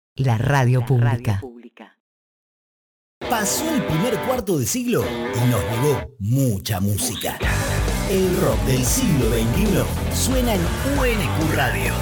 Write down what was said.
La radio pública. Pasó el primer cuarto de siglo y nos llegó mucha música. El rock del siglo XXI suena en UNQ Radio.